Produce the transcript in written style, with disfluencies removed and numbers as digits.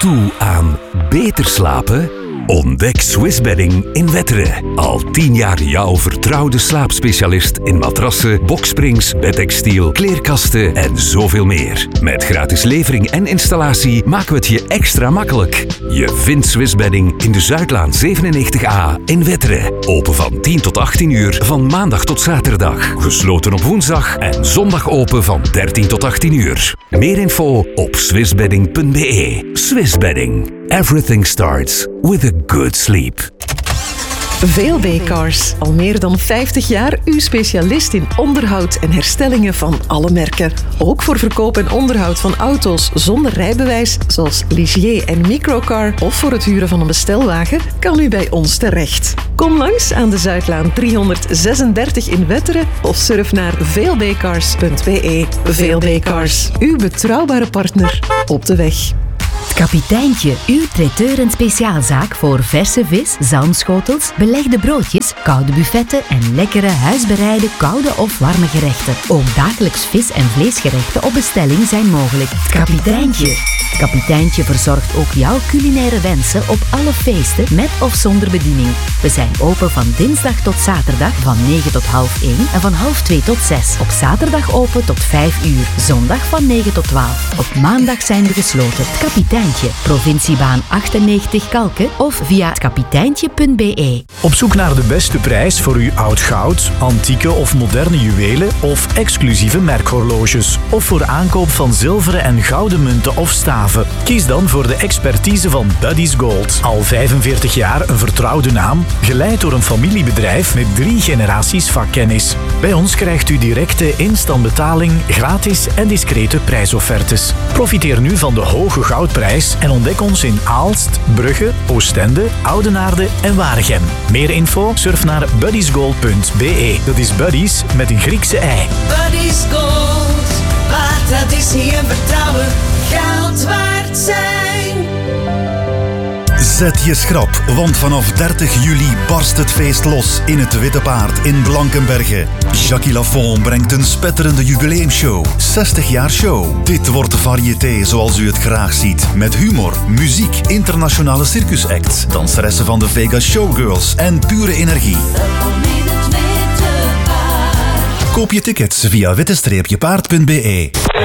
Toe aan beter slapen? Ontdek Swiss Bedding in Wetteren. Al 10 jaar jouw vertrouwde slaapspecialist in matrassen, boksprings, bedtextiel, kleerkasten en zoveel meer. Met gratis levering en installatie maken we het je extra makkelijk. Je vindt Swiss Bedding in de Zuidlaan 97A in Wetteren. Open van 10 tot 18 uur van maandag tot zaterdag. Gesloten op woensdag en zondag open van 13 tot 18 uur. Meer info op swissbedding.be. Swiss Bedding. Everything starts with a good sleep. VLB Cars. Al meer dan 50 jaar uw specialist in onderhoud en herstellingen van alle merken. Ook voor verkoop en onderhoud van auto's zonder rijbewijs, zoals Ligier en Microcar, of voor het huren van een bestelwagen, kan u bij ons terecht. Kom langs aan de Zuidlaan 336 in Wetteren of surf naar vlbcars.be. VLB Cars, uw betrouwbare partner op de weg. Het Kapiteintje, uw traiteur en speciaalzaak voor verse vis, zalmschotels, belegde broodjes, koude buffetten en lekkere huisbereide koude of warme gerechten. Ook dagelijks vis- en vleesgerechten op bestelling zijn mogelijk. Het Kapiteintje. Het Kapiteintje verzorgt ook jouw culinaire wensen op alle feesten met of zonder bediening. We zijn open van dinsdag tot zaterdag van 9 tot half 1 en van half 2 tot 6. Op zaterdag open tot 5 uur. Zondag van 9 tot 12. Op maandag zijn we gesloten. Het Kapiteintje. Provinciebaan 98 Kalken of via hetkapiteintje.be. Op zoek naar de beste prijs voor uw oud goud, antieke of moderne juwelen of exclusieve merkhorloges. Of voor aankoop van zilveren en gouden munten of staven. Kies dan voor de expertise van Buddy's Gold. Al 45 jaar een vertrouwde naam, geleid door een familiebedrijf met 3 generaties vakkennis. Bij ons krijgt u directe instantbetaling, gratis en discrete prijsoffertes. Profiteer nu van de hoge goudprijs en ontdek ons in Aalst, Brugge, Oostende, Oudenaarde en Waregem. Meer info? Surf naar buddysgold.be. Dat is Buddies met een Griekse ei. Buddy's Gold, waar traditie en vertrouwen geld waard zijn. Zet je schrap, want vanaf 30 juli barst het feest los in het Witte Paard in Blankenberge. Jackie Lafont brengt een spetterende jubileumshow. 60 jaar show. Dit wordt de variété zoals u het graag ziet. Met humor, muziek, internationale circusacts, danseressen van de Vegas Showgirls en pure energie. Koop je tickets via witte-paard.be.